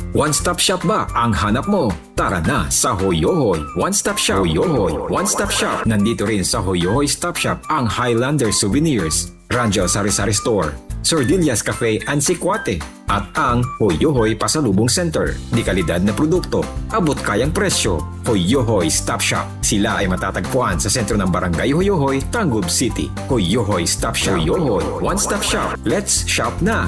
One-stop shop ba ang hanap mo? Tara na sa Hoyohoy One-Stop Shop. Hoyohoy One-Stop Shop. Nandito rin sa Hoyohoy Stop Shop ang Highlander Souvenirs, Rangel Sari-Sari Store, Sordillas Cafe and Sikwate, at ang Hoyohoy Pasalubong Center. Di kalidad na produkto, abot kayang presyo. Hoyohoy Stop Shop. Sila ay matatagpuan sa sentro ng Barangay Hoyohoy, Tangub City. Hoyohoy Stop Shop. Hoyohoy One-Stop Shop. Let's shop na!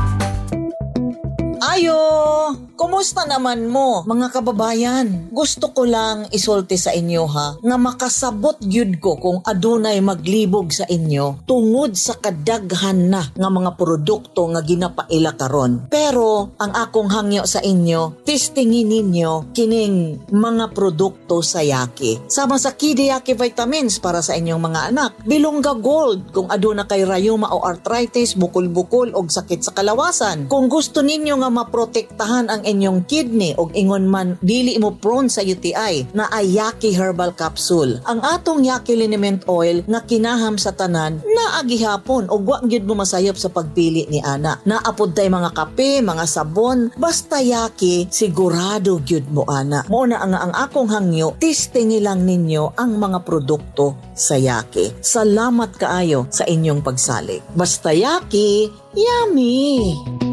Ayo! Kumusta naman mo, mga kababayan? Gusto ko lang isulti sa inyo ha, nga makasabot gyud ko kung adunay maglibog sa inyo tungod sa kadaghan na nga mga produkto nga ginapaila karon. Pero ang akong hangyo sa inyo, testingin ninyo kining mga produkto sa Yaki. Sama sa Kidi Yaki vitamins para sa inyong mga anak, Bilongga Gold kung aduna kay rayuma o arthritis, bukol-bukol o sakit sa kalawasan. Kung gusto ninyo nga maprotektahan ang inyong kidney o ingon man dili mo prone sa UTI, na ay Yaki Herbal Capsule. Ang atong Yaki Liniment Oil nga kinaham sa tanan na agihapon o wa gyud mo masayop sa pagpili ni ana. Naapod tay mga kape, mga sabon, basta Yaki sigurado gyud mo ana. Mo na ang akong hangyo, testingi lang ninyo ang mga produkto sa Yaki. Salamat kaayo sa inyong pagsalig. Basta Yaki, yummy!